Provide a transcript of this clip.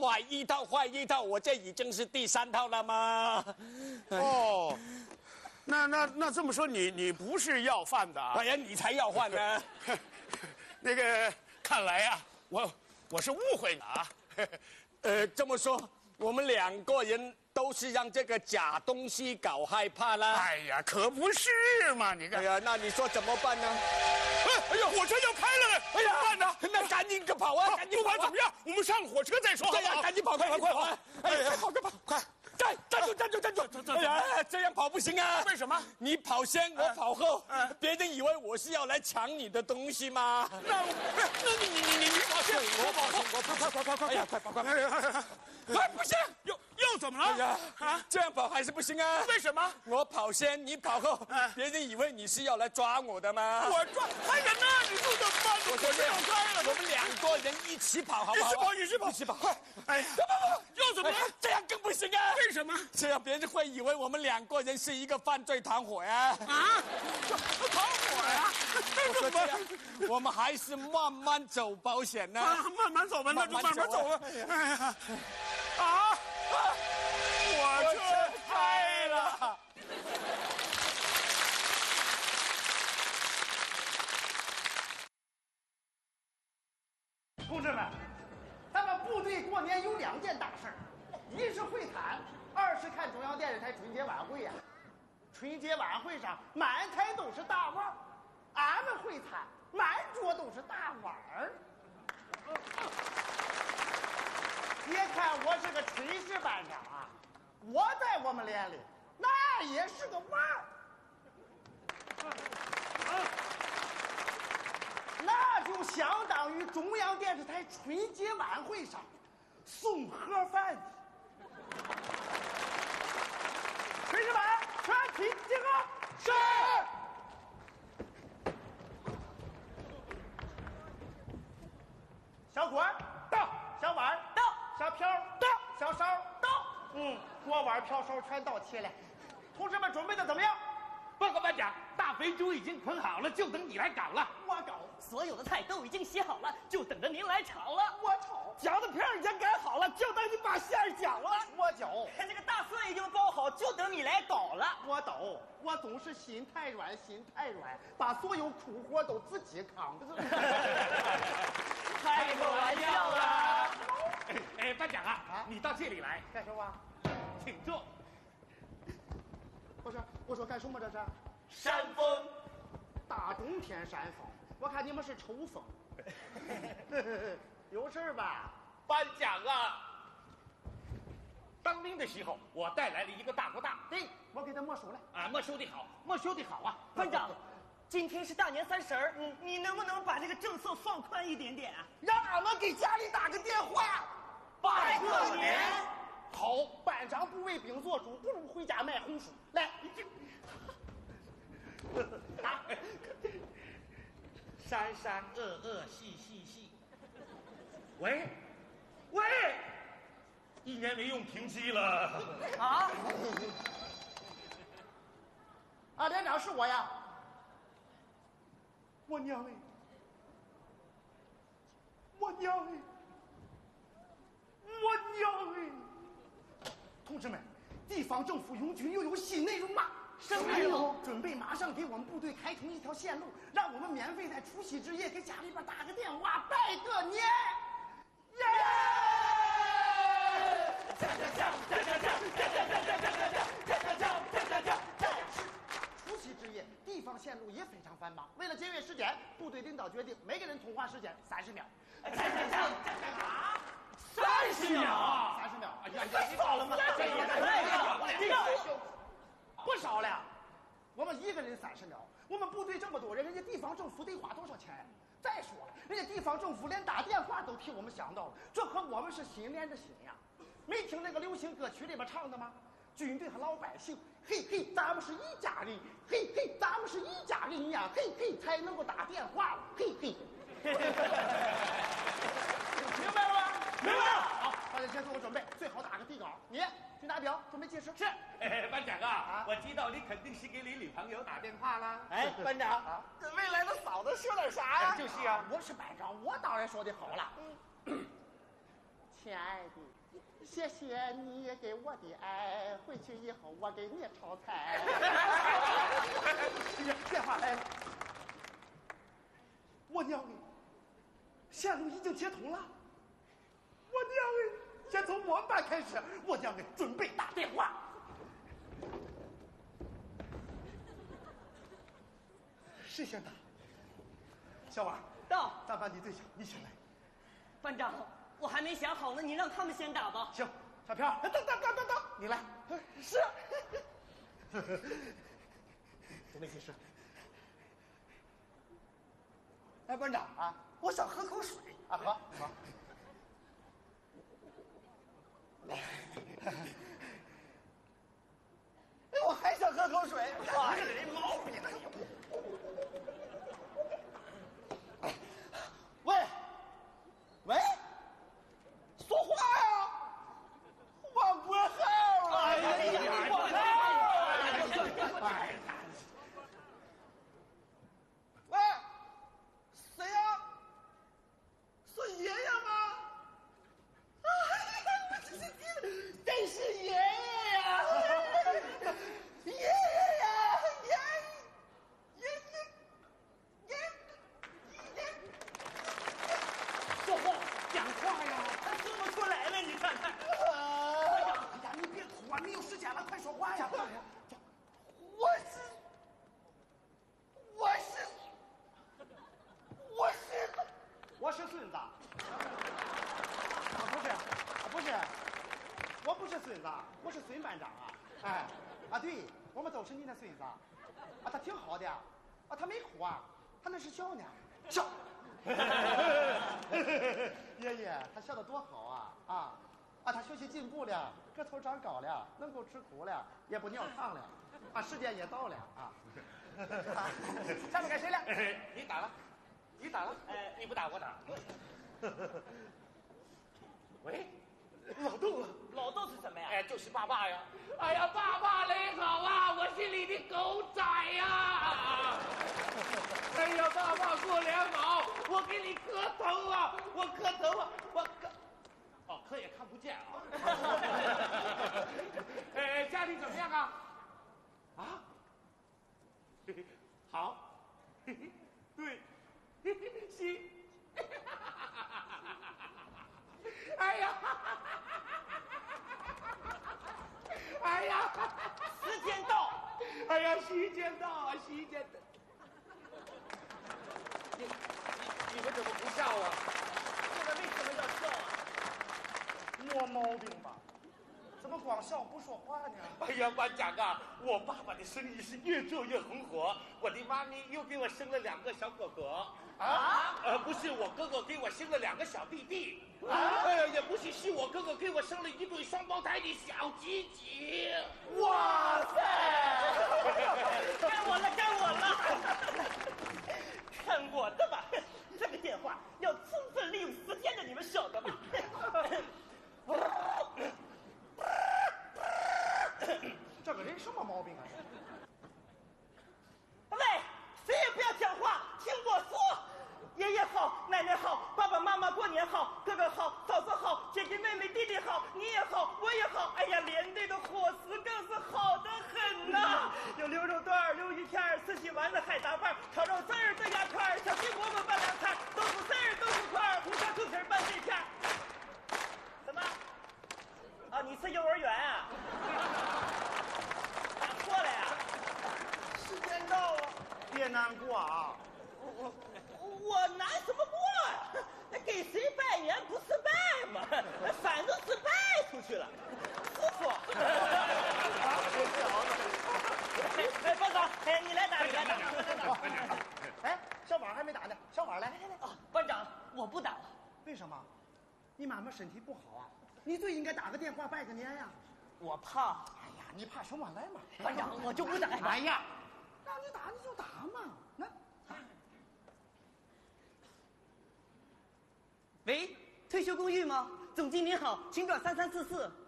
买一套换一套，我这已经是第3套了吗？ 哦，那这么说，你不是要饭的啊？ 哎呀，你才要饭呢！ 那个，看来呀，我是误会了啊。 这么说，我们2个人都是让这个假东西搞害怕了。 哎呀，可不是嘛！你看， 哎呀，那你说怎么办呢？ 哎呦，火车要开了呢！哎呀，办呢？ 那赶紧跑啊！赶紧不管怎么样，我们上了火车再说。 对呀，赶紧跑，快！哎呀，快跑！快！站住！哎呀，这样跑不行啊！ 为什么？ 你跑先，我跑后，别人以为我是要来抢你的东西吗？ 那你跑先，我跑后， 快！哎呀，快跑！哎，不行！ 又怎么了？ 哎呀，这样跑还是不行啊！ 为什么？ 我跑先，你跑后，别人以为你是要来抓我的吗？ 我抓还人呢？你说怎么办？ 我说这样开了，我们2个人一起跑，好不好？一起跑！快！哎呀， 又怎么了？ 这样更不行啊！ 为什么？ 这样别人会以为我们2个人是一个犯罪团伙呀！ 团伙呀！ 我说这样，我们还是慢慢走保险呢。 慢慢走吧，那就慢慢走吧。哎呀，火车开了。 同志们，咱们部队过年有2件大事儿，一是会谈，2是看中央电视台春节晚会呀。春节晚会上满台都是大腕儿，俺们会谈满桌都是大碗儿。别看我是个炊事班长啊，我在我们连里那也是个腕儿。那就相当于中央电视台春节晚会上送盒饭的。炊事班全体集合。是。小锅到，小碗到，小瓢到，小勺到。锅碗瓢勺全到齐了。同志们准备的怎么样？ 报告班长，大肥猪已经捆好了，就等你来搞了。 我搞。 所有的菜都已经洗好了，就等着您来炒了。 我炒。 饺子皮已经擀好了，就等你把馅儿搅了。 我搅。 这个大蒜已经包好，就等你来搞了。 我抖。我总是心太软，把所有苦活都自己扛。 开个玩笑啦！ 哎，班长啊，你到这里来干什么？ 请坐。 我说干什么这是？ 扇风。 大冬天扇风，我看你们是抽风。有事吧？ 班长啊，当兵的时候我带来了一个大锅大， 对，我给他没收了。 啊，没收的好啊。 班长，今天是大年30，你能不能把这个政策放宽一点点啊？ 让俺们给家里打个电话， 拜个年。 好，班长不为兵做主，不如回家卖红薯。来， 啊，山山恶恶细细细。喂，1年没用停机了。 啊，连长是我呀。我娘哎！同志们，地方政府拥军又有新内容了。 什么内容？ 准备马上给我们部队开通一条线路，让我们免费在除夕之夜给家里边打个电话，拜个年。耶！除夕之夜，地方线路也非常繁忙。为了节约时间，部队领导决定每个人通话时间30秒。 干嘛 ？30秒 ！30秒！ 哎呀，你少了吗？ 这也太少了， 不少了。我们一个人30秒，我们部队这么多人，人家地方政府得花多少钱呀？再说了，人家地方政府连打电话都替我们想到了，这和我们是心连着心呀。没听那个流行歌曲里边唱的吗？军队和老百姓，嘿嘿，咱们是一家人，嘿嘿，咱们是一家人呀，嘿嘿，才能够打电话了，嘿嘿。明白了吗？ 明白了。 好，大家先做好准备，最好打个底稿。你军大表准备计时。 是。班长啊，我知道你肯定是给你女朋友打电话啦。 哎，班长，跟未来的嫂子说点啥呀？ 就是啊， 我是班长，我当然说的好了。 亲爱的，谢谢你给我的爱，回去以后我给你炒菜。电话来了，我娘哎，线路已经接通了。我娘哎，先从我们班开始，我娘哎准备打电话。谁先打？小王， 到。 咱班的队长，你先来。 班长，我还没想好呢，你让他们先打吧。 行，小飘，等，你来。是。怎么回事？哎，班长啊，我想喝口水啊，喝。哎，我还想喝口水。哎，这毛病呢！喂，说话呀！我不好了。哎呀，喂，谁呀？是爷爷吗？真是爷爷呀！爷爷呀！ 说话，讲话呀！他说不出来了，你看看。 哎呀，你别哭啊，没有时间了，快说话呀！我是孙子。不是，我不是孙子，我是孙班长啊！哎，啊对，我们都是你的孙子啊！他挺好的啊，他没哭啊，他那是笑呢，笑。爷爷，他笑得多好啊！他学习进步了，个头长高了，能够吃苦了，也不尿炕了，时间也到了啊！下面该谁了？ 你打了，你不打我打。喂， 老豆是什么呀？ 哎，就是爸爸呀！哎呀，爸爸你好啊，我是你的狗仔呀！哎呀，爸爸过年好，我给你磕头啊，我磕头啊，哦，磕也看不见啊。家里怎么样啊？啊？好。对。行。哎呀！哎呀！ 时间到！ 哎呀，时间到啊，时间到！你们怎么不笑啊？ 这个为什么要笑啊？ 没毛病吧？怎么光笑不说话呢？ 哎呀，班长啊，我爸爸的生意是越做越红火，我的妈咪又给我生了2个小哥哥。不是我哥哥给我生了2个小弟弟。也不是我哥哥给我生了1对双胞胎的小鸡鸡。 哇塞！ 该我了！看我的吧！这个电话要充分利用时间的，你们晓得吧？ 这个人什么毛病啊？ 喂，谁也不要讲话，听我说。爷爷好，奶奶好，爸爸妈妈过年好，哥哥好，嫂子好，姐姐妹妹弟弟好，你也好，我也好。哎呀，连队的伙食更是好得很呐！有溜肉段、溜鱼片、四喜丸子、海杂饭、烤肉丝儿、豆芽块、小鸡饽饽拌凉菜、豆腐丝儿、豆腐块、红烧猪皮拌碎片。什么？啊，你是幼儿园啊？打错了呀？ 时间到了，别难过啊！ 我难什么过呀？给谁拜年不是拜吗？反正是拜出去了。师傅，班长，你来打，你来打。 哎，小婉还没打呢，小婉来。 班长，我不打了。 为什么？你妈妈身体不好啊，你最应该打个电话拜个年呀。 我怕。 哎呀，你怕什么？来嘛。 班长，我就不打。 哎呀，让你打你就打嘛，那。 喂，退休公寓吗？总经理好，请转3344。